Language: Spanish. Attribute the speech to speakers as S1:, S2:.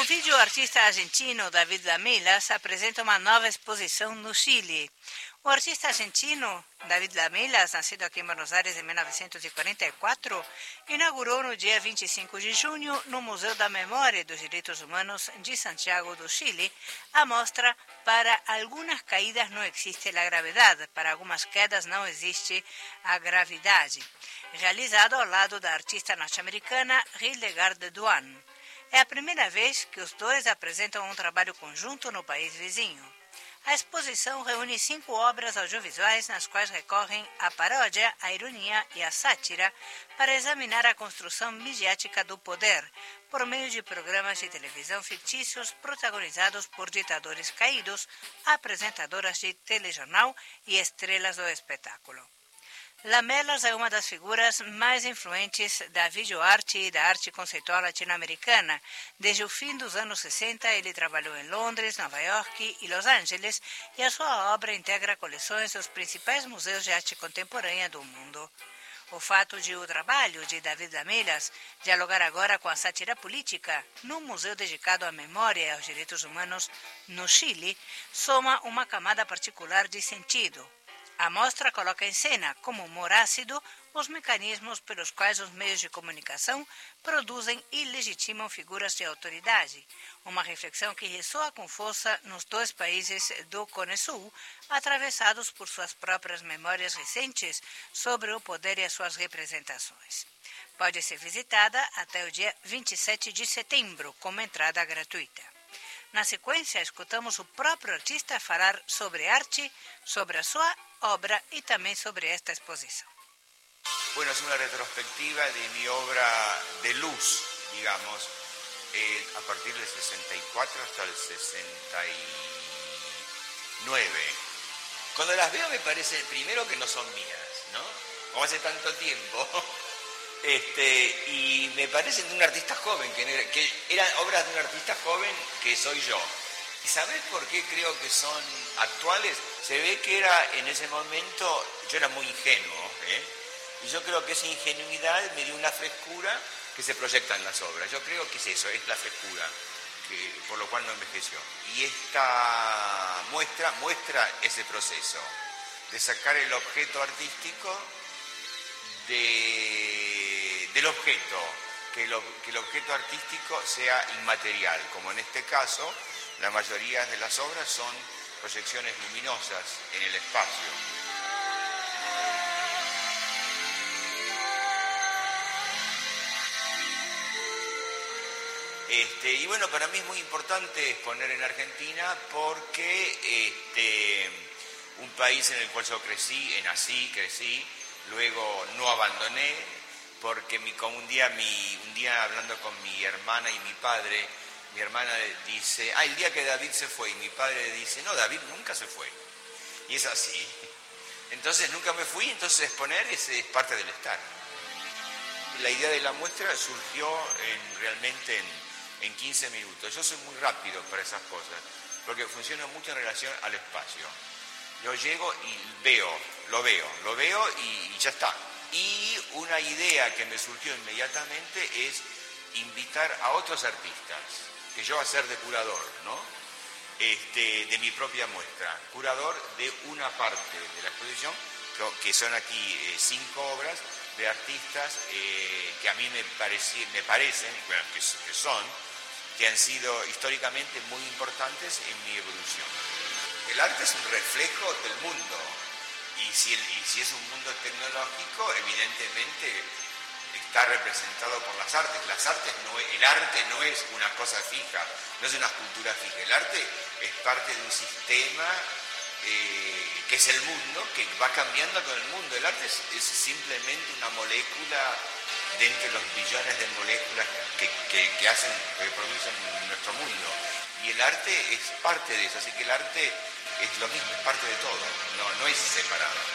S1: O videoartista argentino David Lamelas apresenta uma nova exposição no Chile. O artista argentino David Lamelas, nascido aqui em Buenos Aires em 1944, inaugurou no dia 25 de junho, no Museu da Memória e dos Direitos Humanos de Santiago do Chile, a mostra Para algunas caídas não existe a gravidade, para algumas quedas não existe a gravidade, realizado ao lado da artista norte-americana Hildegard Duan. É a primeira vez que os dois apresentam um trabalho conjunto no país vizinho. A exposição reúne 5 obras audiovisuais nas quais recorrem à paródia, à ironia e à sátira para examinar a construção midiática do poder, por meio de programas de televisão fictícios protagonizados por ditadores caídos, apresentadoras de telejornal e estrelas do espetáculo. Lamelas é uma das figuras mais influentes da videoarte e da arte conceitual latino-americana. Desde o fim dos anos 60, ele trabalhou em Londres, Nova York e Los Angeles, e a sua obra integra coleções dos principais museus de arte contemporânea do mundo. O fato de o trabalho de David Lamelas dialogar agora com a sátira política num museu dedicado à memória e aos direitos humanos no Chile soma uma camada particular de sentido. A mostra coloca em cena, como humor ácido, os mecanismos pelos quais os meios de comunicação produzem e legitimam figuras de autoridade, uma reflexão que ressoa com força nos dois países do Cone Sul, atravessados por suas próprias memórias recentes sobre o poder e as suas representações. Pode ser visitada até o dia 27 de setembro, com entrada gratuita. Na sequência, escutamos o próprio artista falar sobre arte, sobre a sua obra y también sobre esta exposición.
S2: Bueno, es una retrospectiva de mi obra de luz, digamos, a partir del 64 hasta el 69. Cuando las veo me parece, primero, que no son mías, ¿no? Como hace tanto tiempo. Y me parecen de un artista joven, que eran obras de un artista joven que soy yo. ¿Y sabés por qué creo que son actuales? Se ve que en ese momento, yo era muy ingenuo, y yo creo que esa ingenuidad me dio una frescura que se proyecta en las obras. Yo creo que es eso, es la frescura, por lo cual no envejeció. Y esta muestra ese proceso de sacar el objeto artístico del objeto, que el objeto artístico sea inmaterial, como en este caso. La mayoría de las obras son proyecciones luminosas en el espacio. Y bueno, para mí es muy importante exponer en Argentina porque un país en el cual yo crecí, luego no abandoné, porque un día hablando con mi hermana y mi padre, mi hermana dice, el día que David se fue, y mi padre dice, no, David nunca se fue. Y es así. Entonces nunca me fui, entonces exponer es parte del estar. La idea de la muestra surgió realmente en 15 minutos. Yo soy muy rápido para esas cosas, porque funciona mucho en relación al espacio. Yo llego y lo veo y ya está. Y una idea que me surgió inmediatamente es invitar a otros artistas, que yo a ser de curador, ¿no? De mi propia muestra, curador de una parte de la exposición, que son aquí 5 obras de artistas que a mí me parecen, bueno, que han sido históricamente muy importantes en mi evolución. El arte es un reflejo del mundo, y si es un mundo tecnológico, evidentemente está representado por las artes. El arte no es una cosa fija, no es una cultura fija. El arte es parte de un sistema que es el mundo, que va cambiando con el mundo. El arte es simplemente una molécula de entre los billones de moléculas que producen nuestro mundo. Y el arte es parte de eso, así que el arte es lo mismo, es parte de todo, no es separado.